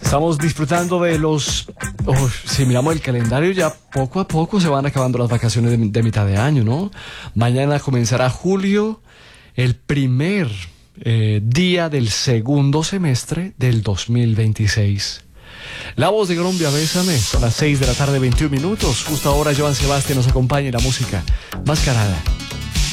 Estamos disfrutando de los... si miramos el calendario, ya poco a poco se van acabando las vacaciones de mitad de año, ¿no? Mañana comenzará julio, el primer día del segundo semestre del 2026. La voz de Colombia, Bésame, son las 6 de la tarde, 21 minutos. Justo ahora Joan Sebastián nos acompaña en la música Mascarada.